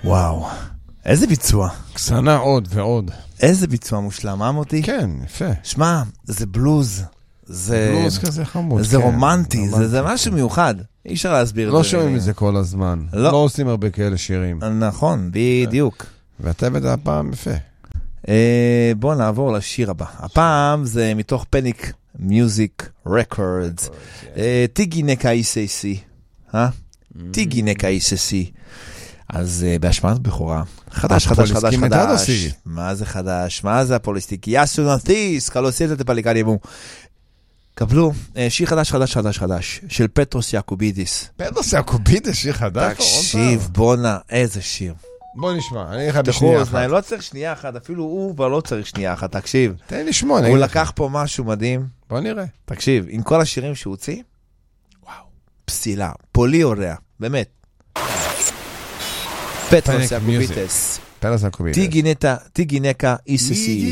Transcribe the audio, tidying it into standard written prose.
וואו, איזה ביצוע. קסנה עוד ועוד. איזה ביצוע מושלם, מותי? כן, יפה. שמע, זה בלוז. בלוז כזה חמוד. זה רומנטי, זה משהו מיוחד. אי אפשר להסביר את זה. לא שומעים את זה כל הזמן. לא עושים הרבה כאלה שירים. נכון, בדיוק. ואתה הבאת הפעם יפה. בואו נעבור לשיר הבא. הפעם זה מתוך פניק מיוזיק רקורדס. טיגי נקה איססי. טיגי נקה איססי. אז בהשמעת בכורה. חדש. מה זה חדש? מה זה הפוליסטיק? יאסו נתיס, קלוסיית הפליקנימו. קבלו שיר חדש של פטרוס יעקובידיס. פטרוס יעקובידיס, שיר חדש? תקשיב, בונה, איזה שיר. בוא נשמע, אני אגיד לך בשנייה אחת. אני לא צריך שנייה אחת, אפילו הוא כבר לא צריך שנייה אחת, תקשיב. תן לשמוע. הוא לקח פה משהו מדהים. בוא נראה. תקשיב, עם כל השירים שהוא הוציא, וואו, פסילה, פולי אוריה, באמת. פטרוס יעקובידיס. פטרוס יעקובידיס. טיגי נקה איססי.